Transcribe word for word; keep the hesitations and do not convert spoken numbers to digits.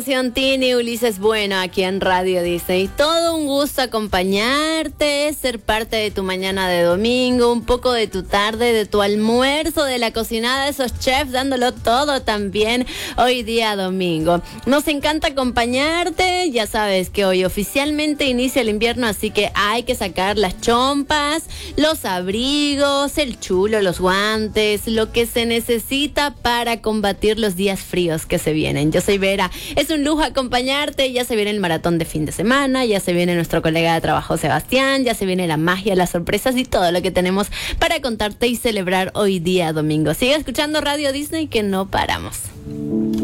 Tini, Ulises Bueno, aquí en Radio Disney. Todo un gusto acompañarte, ser parte de tu mañana de domingo, un poco de tu tarde, de tu almuerzo, de la cocinada de esos chefs, dándolo todo también hoy día domingo. Nos encanta acompañarte, ya sabes que hoy oficialmente inicia el invierno, así que hay que sacar las chompas, los abrigos, el chulo, los guantes, lo que se necesita para combatir los días fríos que se vienen. Yo soy Vera, es un lujo acompañarte. Ya se viene el maratón de fin de semana, ya se viene nuestro colega de trabajo Sebastián, ya se viene la magia, las sorpresas y todo lo que tenemos para contarte y celebrar hoy día domingo. Sigue escuchando Radio Disney, que no paramos.